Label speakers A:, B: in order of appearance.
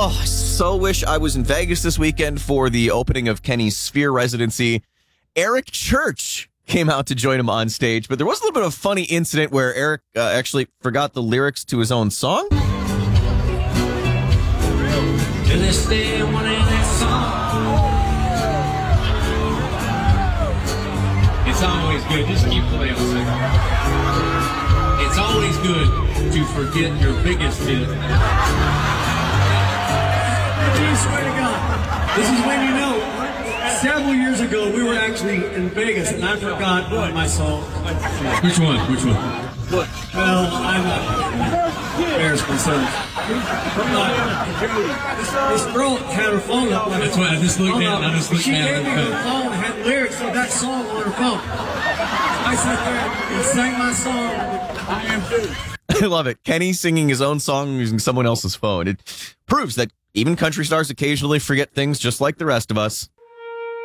A: Oh, so wish I was in Vegas this weekend for the opening of Kenny's Sphere residency. Eric Church came out to join him on stage, but there was a little bit of a funny incident where Eric actually forgot the lyrics to his own song.
B: To this day, I wanted that song. It's always good. Just keep playing. It's always good to forget your biggest hit. I swear to God, this is when you know. Several years ago, we were actually in Vegas, and I forgot one of my songs. Which one? Which one? Well, I'm not embarrassed myself. This girl had her phone up. That's why I just looked down. I just looked down. She gave me her phone and had lyrics of that song on her phone. I sat there and sang my song. I am too.
A: I love it. Kenny singing his own song using someone else's phone. It proves that even country stars occasionally forget things just like the rest of us.